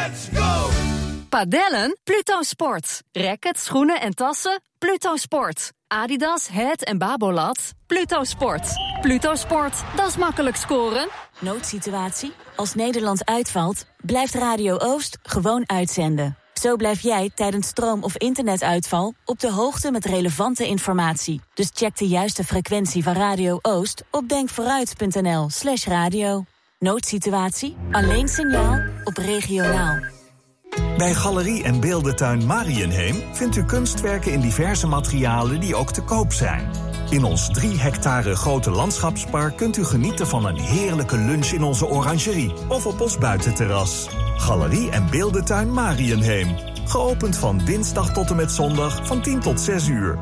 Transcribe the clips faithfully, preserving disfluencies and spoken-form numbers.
Let's go! Padellen? Pluto Sport. Rackets, schoenen en tassen? Pluto Sport. Adidas, Het en Babolat? Pluto Sport. Pluto Sport, dat is makkelijk scoren. Noodsituatie? Als Nederland uitvalt, blijft Radio Oost gewoon uitzenden. Zo blijf jij tijdens stroom- of internetuitval op de hoogte met relevante informatie. Dus check de juiste frequentie van Radio Oost op denkvooruit.nl slash radio. Noodsituatie? Alleen signaal op regionaal. Bij Galerie en Beeldentuin Mariënheem vindt u kunstwerken in diverse materialen die ook te koop zijn. In ons drie hectare grote landschapspark kunt u genieten van een heerlijke lunch in onze orangerie of op ons buitenterras. Galerie en Beeldentuin Mariënheem. Geopend van dinsdag tot en met zondag van tien tot zes uur.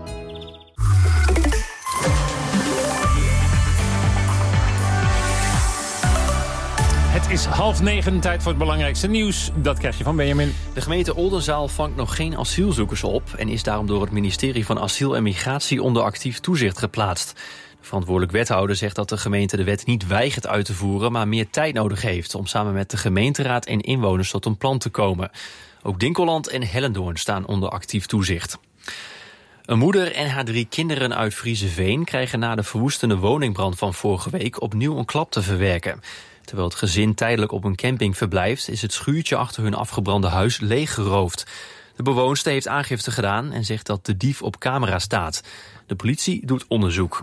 Het is half negen, tijd voor het belangrijkste nieuws. Dat krijg je van Benjamin. De gemeente Oldenzaal vangt nog geen asielzoekers op en is daarom door het ministerie van Asiel en Migratie onder actief toezicht geplaatst. De verantwoordelijk wethouder zegt dat de gemeente de wet niet weigert uit te voeren, maar meer tijd nodig heeft om samen met de gemeenteraad en inwoners tot een plan te komen. Ook Dinkeland en Hellendoorn staan onder actief toezicht. Een moeder en haar drie kinderen uit Friezenveen krijgen na de verwoestende woningbrand van vorige week opnieuw een klap te verwerken. Terwijl het gezin tijdelijk op een camping verblijft, is het schuurtje achter hun afgebrande huis leeggeroofd. De bewoonster heeft aangifte gedaan en zegt dat de dief op camera staat. De politie doet onderzoek.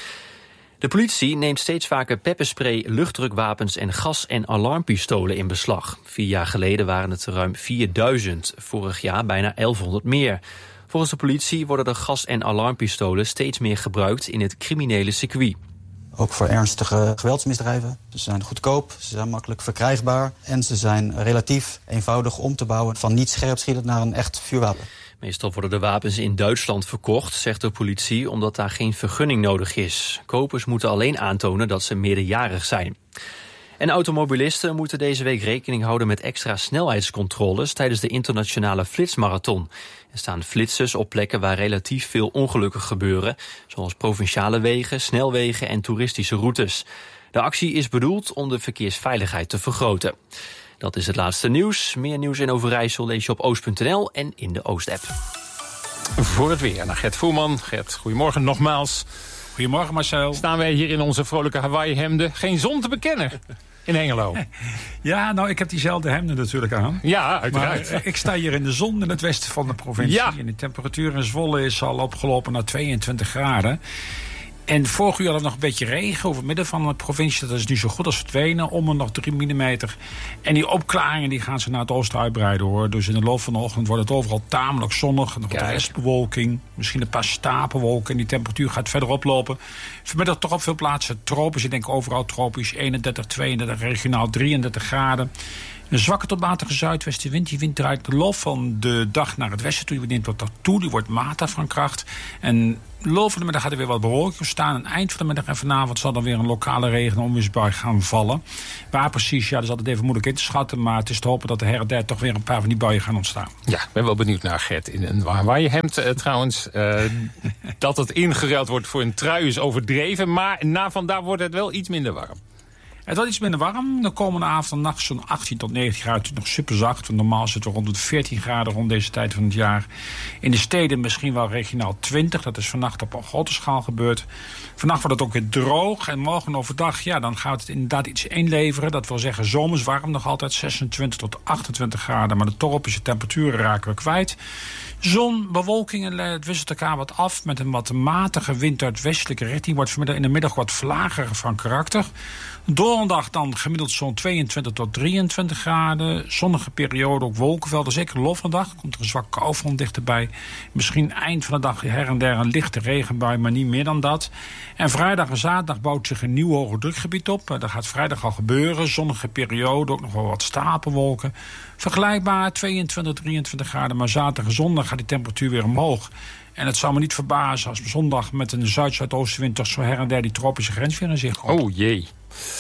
De politie neemt steeds vaker pepperspray, luchtdrukwapens en gas- en alarmpistolen in beslag. Vier jaar geleden waren het er ruim vierduizend, vorig jaar bijna elfhonderd meer. Volgens de politie worden de gas- en alarmpistolen steeds meer gebruikt in het criminele circuit. Ook voor ernstige geweldsmisdrijven. Ze zijn goedkoop, ze zijn makkelijk verkrijgbaar en ze zijn relatief eenvoudig om te bouwen van niet scherpschietend naar een echt vuurwapen. Meestal worden de wapens in Duitsland verkocht, zegt de politie, omdat daar geen vergunning nodig is. Kopers moeten alleen aantonen dat ze meerderjarig zijn. En automobilisten moeten deze week rekening houden met extra snelheidscontroles tijdens de internationale flitsmarathon. Er staan flitsers op plekken waar relatief veel ongelukken gebeuren, zoals provinciale wegen, snelwegen en toeristische routes. De actie is bedoeld om de verkeersveiligheid te vergroten. Dat is het laatste nieuws. Meer nieuws in Overijssel lees je op oost punt n l en in de Oost-app. Voor het weer naar Gert Voerman. Gert, goedemorgen nogmaals. Goedemorgen Marcel. Staan wij hier in onze vrolijke Hawaii-hemden. Geen zon te bekennen in Hengelo. Ja, nou, ik heb diezelfde hemden natuurlijk aan. Ja, uiteraard. Maar uh, ik sta hier in de zon in het westen van de provincie. Ja. En de temperatuur in Zwolle is al opgelopen naar tweeëntwintig graden. En vorig uur hadden we nog een beetje regen over het midden van de provincie. Dat is nu zo goed als verdwenen, om en nog drie millimeter. En die opklaringen die gaan ze naar het oosten uitbreiden, hoor. Dus in de loop van de ochtend wordt het overal tamelijk zonnig. Nog wat restbewolking, misschien een paar stapelwolken. En die temperatuur gaat verder oplopen. Vanmiddag toch op veel plaatsen tropisch. Ik denk overal tropisch, eenendertig, tweeëndertig, regionaal drieëndertig graden. Een zwakke tot matige zuidwestenwind. Die wind draait de loop van de dag naar het westen toe. Die neemt wat toe. Die wordt matig van kracht. En de loop van de middag gaat er weer wat bewolking staan. En eind van de middag en vanavond zal dan weer een lokale regen- en onweersbui gaan vallen. Waar precies, ja, dat is altijd even moeilijk in te schatten. Maar het is te hopen dat er her en der toch weer een paar van die buien gaan ontstaan. Ja, ik ben wel benieuwd naar Gert. In een Hawaii-hemd uh, trouwens. Uh, dat het ingeruild wordt voor een trui is overdreven. Maar na vandaag wordt het wel iets minder warm. Het wordt iets minder warm. De komende avond en nacht zo'n achttien tot negentien graden. Het is nog super zacht. Want normaal zitten we rond de veertien graden rond deze tijd van het jaar. In de steden misschien wel regionaal twintig. Dat is vannacht op een grote schaal gebeurd. Vannacht wordt het ook weer droog. En morgen overdag, ja, dan gaat het inderdaad iets inleveren. Dat wil zeggen zomers warm nog altijd. zesentwintig tot achtentwintig graden. Maar de tropische temperaturen raken we kwijt. Zon, bewolking, het wisselt elkaar wat af. Met een wat matige wind uit westelijke richting. Wordt vanmiddag in de middag wat vlager van karakter. Donderdag dan gemiddeld zo'n tweeëntwintig tot drieëntwintig graden. Zonnige periode, ook wolkenvelden. Zeker de loop van de dag komt er een zwak koufront dichterbij. Misschien eind van de dag her en der een lichte regenbui, maar niet meer dan dat. En vrijdag en zaterdag bouwt zich een nieuw hoge drukgebied op. Dat gaat vrijdag al gebeuren. Zonnige periode, ook nog wel wat stapelwolken. Vergelijkbaar tweeëntwintig, drieëntwintig graden. Maar zaterdag en zondag gaat die temperatuur weer omhoog. En het zou me niet verbazen als zondag met een zuid-zuidoostenwind toch zo her en der die tropische grens weer in zich komt. Oh jee.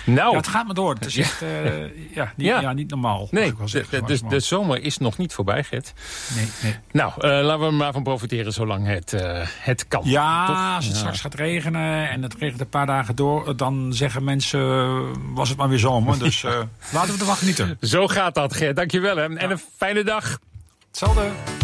Nou. Ja, het gaat maar door. Het is echt uh, ja, niet, ja. Ja, niet normaal. Nee, zeggen, de, de, de zomer is nog niet voorbij, Gert. Nee, nee. Nou, uh, laten we er maar van profiteren zolang het, uh, het kan. Ja, toch? als het ja. straks gaat regenen en het regent een paar dagen door... dan zeggen mensen, was het maar weer zomer. Dus uh, laten we ervan genieten. Zo gaat dat, Gert. Dankjewel. Hè. En ja. een fijne dag. Hetzelfde.